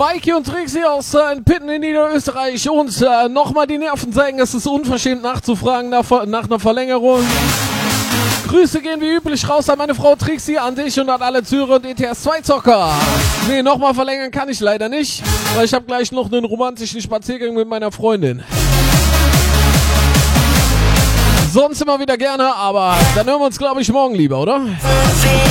Maiki und Trixie aus Pitten in Niederösterreich und nochmal die Nerven zeigen, es ist unverschämt nachzufragen nach einer Verlängerung. Grüße gehen wie üblich raus an meine Frau Trixie, an dich und an alle Zürer und ETS2-Zocker. Nee, nochmal verlängern kann ich leider nicht, weil ich habe gleich noch einen romantischen Spaziergang mit meiner Freundin. Sonst immer wieder gerne, aber dann hören wir uns, glaube ich, morgen lieber, oder?